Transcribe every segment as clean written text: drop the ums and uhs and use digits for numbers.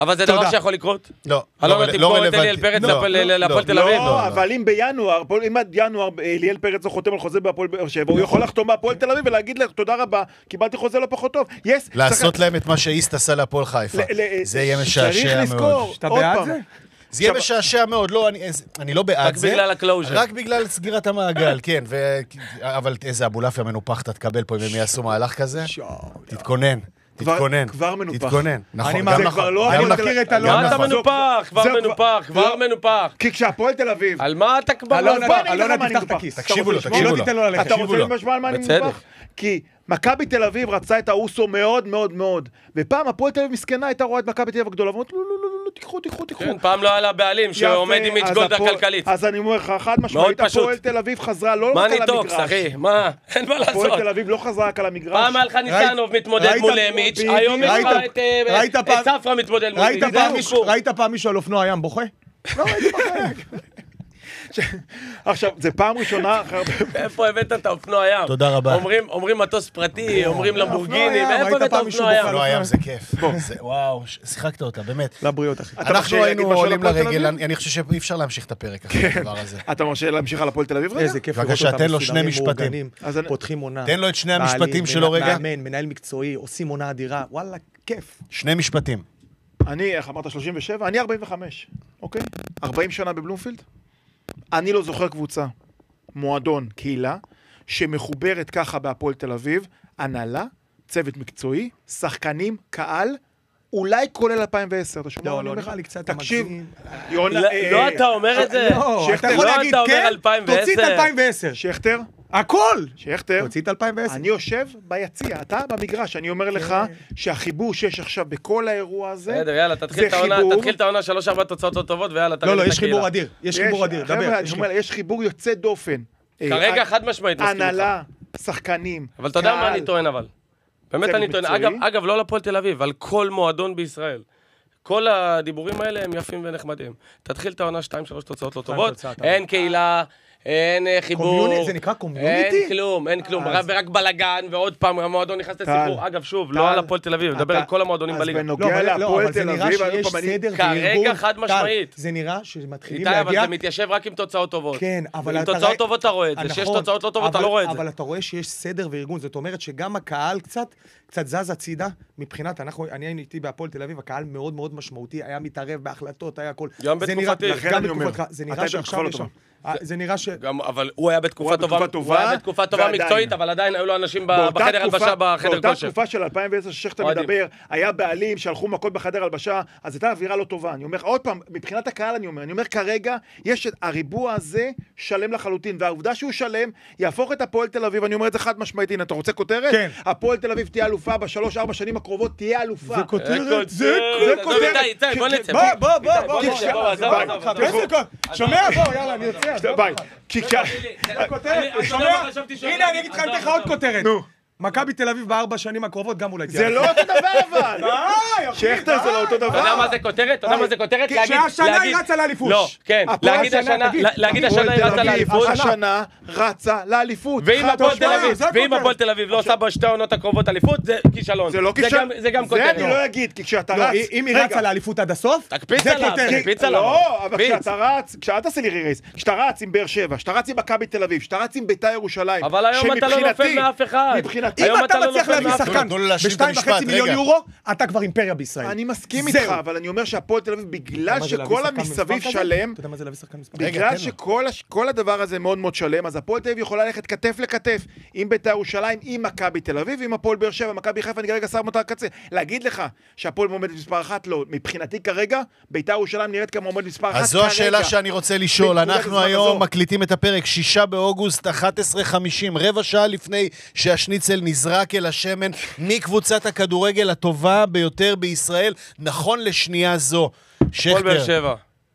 אבל זה דבר שיכול לקרות? לא. לא תמכור את אליאל פרץ להפועל תל אביב? לא, אבל אם בינואר, אם עד ינואר אליאל פרץ לא חותם על חוזה בהפועל באר שבע, הוא יכול לחתום בהפועל תל אביב ולהגיד לך, תודה רבה, קיבלתי חוזה לא פחות טוב. לעשות להם את מה שאיסט עשה להפועל חיפה. זה יהיה משעשע מאוד. אתה בעד זה? זה יהיה משעשע מאוד, לא, אני לא בעד זה. רק בגלל הקלוז'ר. רק בגלל סגירת המעגל, כן. אבל איזה אבולעפיה מנופח אתה תקבל פה אם הם יעשו מהלך כזה. תתכונן. כבר מנופח. תתכונן. נכון, זה כבר לא, אני מכיר את אלון. מה אתה מנופח? כבר מנופח. כי כשהפועל תל אביב. על מה אתה כבר מנופח? אלונה תפתח את הכיס. תקשיבו לו. אתה רוצה למשמע על מה אני מנופח? כי מכבי תל אביב רצה את האוסו מאוד מאוד מאוד, ופעם הפועל תל אביב מסכנה הייתה רואה את מכבי תל אביב הגדולה, ואומרת, לא, תיקחו. כן, פעם לא היה לה בעלים שעומד עם מצגולדה כלכלית. אז אני אומר לך, חד משמעית, הפועל תל אביב חזרה לא רק על המגרש. מה ניתוקס, אחי? מה? אין מה לעשות. הפועל תל אביב לא חזרה רק על המגרש. פעם היה לך ניסנוב מתמודד מול מיץ', היום יש לך את ספרה מתמודד מול מיץ'. ראית פעם מישהו על אופנוע ים בוכה? לא ראיתי בחיים. עכשיו, זה פעם ראשונה... איפה הבאת את האופנוע ים? תודה רבה. אומרים מטוס פרטי, אומרים למבורגיני, מאיפה הבאת האופנוע ים? אופנוע ים זה כיף. וואו, שיחקת אותה, באמת. לבריאות, אחי. אנחנו היינו עולים לרגל, אני חושב שאי אפשר להמשיך את הפרק אחרי הדבר הזה. אתה מרשה להמשיך על הפועל תל אביב רגע? איזה כיף לראות בבקשה, אותם תן לו שני משפטים. פותחים עונה. תן לו את שני המשפטים שלו רגע. מאמן, מנהל מקצועי, עושים עונה אדירה. וואלה, כיף. שני משפטים. אני, איך אמרת 37? אני 45, אוקיי? 40 שנה בבלומפילד. אני לא זוכר קבוצה, מועדון, קהילה, שמחוברת ככה בהפועל תל אביב, הנהלה, צוות מקצועי, שחקנים, קהל, אולי כולל 2010, אתה שומע? לא, נראה לי קצת תקשיב, לא אתה אומר את זה? לא, אתה יכול להגיד, כן, תוציא את 2010. שכטר? הכל! שכטר? תוציא את 2010. אני יושב ביציע, אתה במגרש, אני אומר לך שהחיבור שיש עכשיו בכל האירוע הזה, בסדר, יאללה, תתחיל את העונה 3-4 תוצאות לא טובות, ויאללה, תריד את לא, הקהילה. יש חיבור אדיר, יש חיבור אדיר, דבר. יש חיבור יוצא דופן. כרגע חד משמעית מסכים לך. הנהלה, שחקנים, אבל אתה יודע מה אני טוען אבל? באמת אני טוען, אגב, לא לפועל תל אביב, על כל מועדון בישראל. כל הדיבורים האלה הם יפים ונחמדים. תתחיל את העונה 2-3 תוצאות לא טובות, אין קהילה, אין חיבור. זה נקרא קומיוניטי? אין כלום, רק בלגן, ועוד פעם המועדון נכנס לסיפור. אגב, שוב, לא על הפועל תל אביב, מדבר על כל המועדונים בליגה. אז בנוגע להפועל תל אביב, כרגע חד משמעית. זה נראה שמתחילים איתי, להגיע... אבל זה מתיישב רק עם תוצאות טובות. כן, אבל עם תוצאות טובות אתה רואה את זה, שיש תוצאות לא טובות אתה לא רואה את זה. אבל אתה רואה שיש סדר וארגון, זאת אומרת שגם הקהל קצת זז הצידה, מבחינת, אני הייתי בהפועל תל אביב, הקהל מאוד מאוד משמעותי, היה מתערב בהחלטות, היה הכל. גם בתקופתי. לכן אני אומר, זה נראה שעכשיו יש שם. זה נראה ש... אבל הוא היה בתקופה טובה מקצועית, אבל עדיין היו לו אנשים בחדר הלבשה, בחדר כושר. באותה תקופה של 2010 ששכטר מדבר, היה בעלים שהלכו מכות בחדר הלבשה, אז הייתה אווירה לא טובה. אני אומר, עוד פעם, מבחינת הקהל אני אומר כרגע, יש הריבוע הזה שלם לחלוטין, והעובדה שהוא שלם, יהפוך את הפועל תל אביב, אני אומר את זה חד משמעית, הנה, אתה רוצה כותרת? כן. הפועל תל אביב תהיה אלופה ב3-4 שנים הקרובות, תהיה אלופה. זה כותרת, זה כותרת. בוא נצא. שומע, בוא, יאללה, אני יוצא. ביי. הנה, אני אגיד לך, אני אתן לך עוד כותרת. מכבי תל אביב ב4 שנים הקרובות גם אולי תהיה. זה לא אותו דבר אבל. שכטר זה לא אותו דבר. אתה יודע מה זה כותרת? אתה יודע מה זה כותרת? שהשנה היא רצה לאליפות. לא, כן. להגיד השנה היא רצה לאליפות. השנה רצה לאליפות. ואם הפועל תל אביב לא עושה בשתי העונות הקרובות אליפות, זה כישלון. זה לא כישלון. זה גם כותרת. זה אני לא אגיד, כי כשאתה רץ... אם היא רצה לאליפות עד הסוף, תקפיץ עליו. לא, אבל כשאתה רץ, כשאל תעשה לי רירייס, כשאתה רץ עם באר שבע, כשאתה רץ עם מכבי תל אביב, כשאתה רץ עם בית"ר ירושלים, אבל היום אתה לא נופל מאף אחד. אם אתה מצליח להביא שחקן ב2.5 מיליון יורו, אתה כבר אימפריה בישראל. אני מסכים איתך, אבל אני אומר שהפועל תל אביב, בגלל שכל המסביב שלם, בגלל שכל הדבר הזה מאוד מאוד שלם, אז הפועל תל אביב יכולה ללכת כתף לכתף עם בית"ר ירושלים, עם מכבי תל אביב, עם הפועל באר שבע, מכבי חיפה, אני כרגע שם אותה קצה. להגיד לך שהפועל מועמדת מספר 1, לא. מבחינתי כרגע, בית"ר ירושלים נראית כמועמדת מספר 1 כרגע. אז זו השאלה שאני רוצה לשאול. אנחנו היום מקליטים את הפרק 6 באוגוסט 11:50, רבע שעה לפני שהשניצל נזרק אל השמן מקבוצת הכדורגל הטובה ביותר בישראל, נכון לשנייה זו. הפועל באר שבע.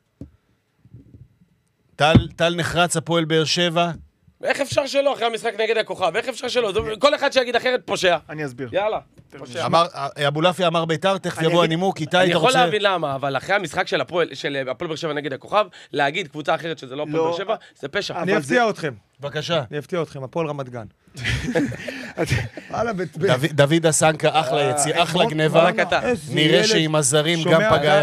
טל נחרץ, הפועל באר שבע. איך אפשר שלא אחרי המשחק נגד הכוכב? איך אפשר שלא? כל אחד שיגיד אחרת פושע. אני אסביר. יאללה. אבולעפיה אמר בית"ר, תכף יבוא הנימוק, איתי, אתה רוצה... אני יכול להבין למה, אבל אחרי המשחק של הפועל באר שבע נגד הכוכב, להגיד קבוצה אחרת שזה לא הפועל באר שבע, זה פשע. אני אפתיע אתכם. בבקשה. אני אפתיע אתכם, הפועל רמת גן. דוד אסנקה, אחלה יציא, אחלה גניבה. נראה שעם הזרים גם פגע